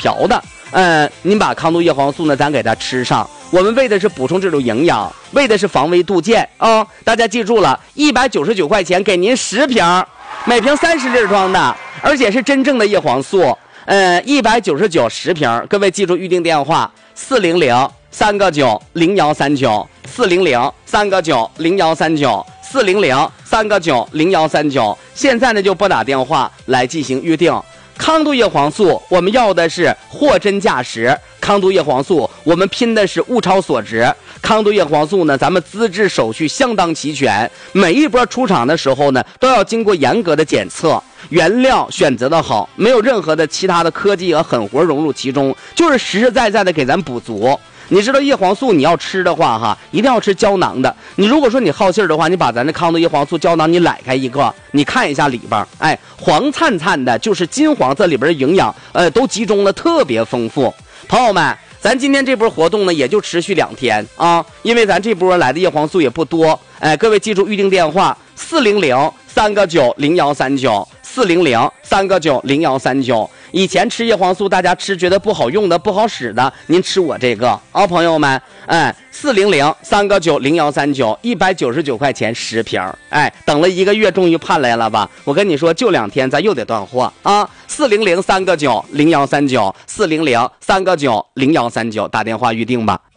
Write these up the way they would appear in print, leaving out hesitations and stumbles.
调的。您把康都叶黄素呢，咱给它吃上。我们为的是补充这种营养，为的是防微杜渐啊！大家记住了，199块钱给您10瓶，每瓶30粒装的，而且是真正的叶黄素。199 10瓶，各位记住预定电话400-3个9-0139，400-3个9-0139，400-3个9-0139。现在呢就拨打电话来进行预定。康都叶黄素，我们要的是货真价实。康都叶黄素，我们拼的是物超所值。康都叶黄素呢，咱们资质手续相当齐全，每一波出厂的时候呢，都要经过严格的检测，原料选择的好，没有任何的其他的科技和狠活融入其中，就是实实在在的给咱补足。你知道叶黄素你要吃的话哈，一定要吃胶囊的。你如果说你好信儿的话，你把咱的康都叶黄素胶囊你揽开一个，你看一下里边，黄灿灿的，就是金黄色里边的营养，都集中了，特别丰富。朋友们，咱今天这波活动呢，也就持续2天啊，因为咱这波来的叶黄素也不多。各位记住预定电话400-3个9-0139，400-3个9-0139。以前吃叶黄素，大家吃觉得不好用的、不好使的，您吃我这个啊，朋友们，400-3个9-0139，199块钱10瓶，等了1个月，终于盼来了吧？我跟你说，就2天，咱又得断货啊！400-3个9-0139，400-3个9-0139，打电话预定吧。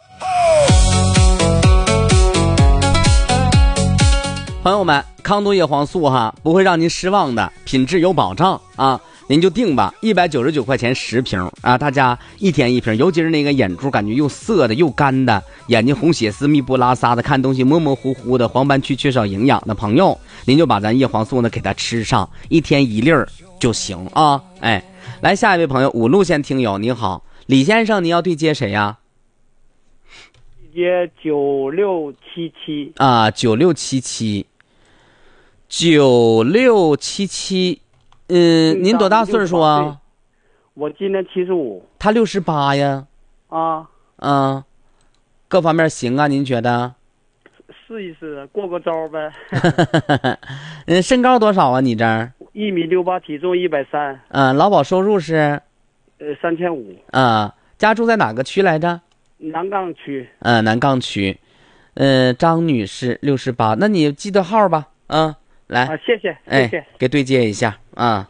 朋友们，康都叶黄素哈，不会让您失望的，品质有保障啊！您就定吧，199块钱10瓶啊！大家1天1瓶，尤其是那个眼珠感觉又涩的又干的，眼睛红血丝密布拉撒的，看东西模模糊糊的，黄斑区缺少营养的朋友，您就把咱叶黄素呢给它吃上，1天1粒就行啊！来下一位朋友，5路线听友，你好，李先生，你要对接谁呀？ 接9677 啊，9677。您多大岁数啊？ 我今年75。 他68呀。各方面行啊？您觉得？ 试一试，过个招呗。 身高多少啊？你这儿 1.68米，体重130。 劳保收入是 3500。 家住在哪个区来着？ 南岗区。 南岗区。张女士68，那你记得号吧？来谢谢。 给对接一下啊。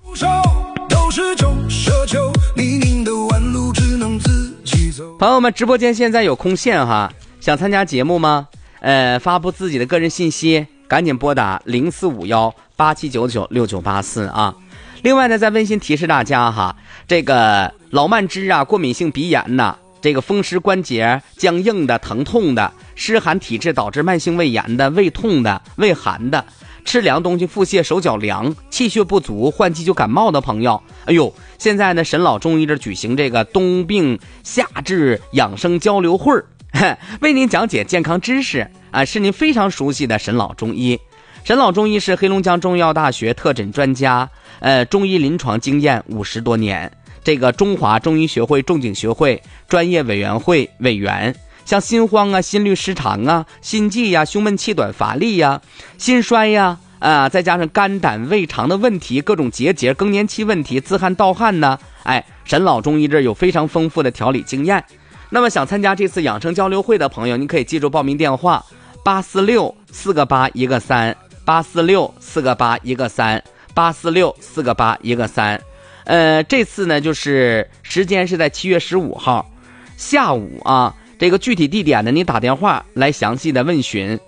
朋友们，直播间现在有空线哈，想参加节目吗？发布自己的个人信息，赶紧拨打045687996984啊。另外呢，在温馨提示大家哈，这个老慢支啊、过敏性鼻炎呐、这个风湿关节僵硬的、疼痛的、湿寒体质导致慢性胃炎的、胃痛的、胃寒的、吃凉东西腹泻、手脚凉、气血不足、换季就感冒的朋友，现在呢，沈老中医这举行这个冬病夏治养生交流会为您讲解健康知识啊，是您非常熟悉的沈老中医。沈老中医是黑龙江中医药大学特诊专家，中医临床经验50多年，这个中华中医学会仲景学会专业委员会委员。像心慌啊、心律失常啊、心悸呀、胸闷气短乏力呀、心衰呀再加上肝胆胃肠的问题，各种结节、更年期问题、自汗盗汗呢，沈老中医这有非常丰富的调理经验。那么想参加这次养生交流会的朋友，您可以记住报名电话846-481-3，846-481-3，846-481-3。这次呢就是时间是在7月15号下午啊。这个具体地点呢，你打电话来详细的问询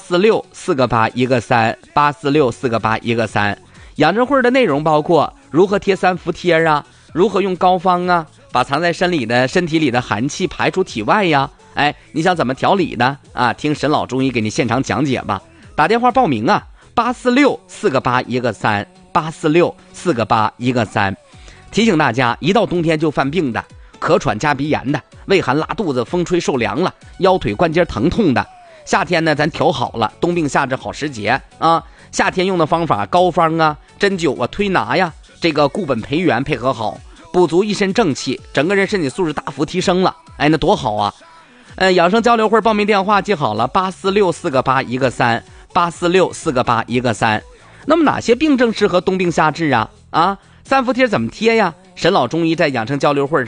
，846-481-3，846-481-3。养生会的内容包括如何贴3伏贴啊，如何用膏方啊，把藏在身体里的寒气排出体外呀。你想怎么调理呢？听沈老中医给你现场讲解吧。打电话报名啊，846-481-3，846-481-3。提醒大家，一到冬天就犯病的，咳喘加鼻炎的，胃寒拉肚子，风吹受凉了，腰腿关节疼痛的。夏天呢咱调好了，冬病夏治好时节啊。夏天用的方法，膏方啊、针灸啊、推拿呀，这个固本培元配合好，补足一身正气，整个人身体素质大幅提升了。那多好啊。养生交流会报名电话记好了，846-481-3，846-481-3。那么哪些病症适合冬病夏治啊？3伏贴怎么贴呀？沈老中医在养生交流会上